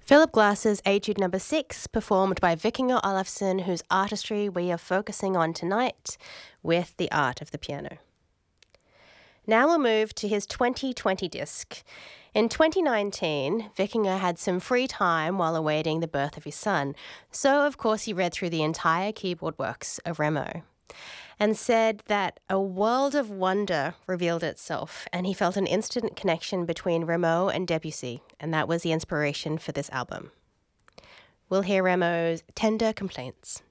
Philip Glass's Etude Number 6, performed by Vikingur Olafsson, whose artistry we are focusing on tonight with the art of the piano. Now we'll move to his 2020 disc. In 2019, Vikingur had some free time while awaiting the birth of his son, so of course he read through the entire keyboard works of Rameau and said that a world of wonder revealed itself, and he felt an instant connection between Rameau and Debussy, and that was the inspiration for this album. We'll hear Rameau's Tender Complaints.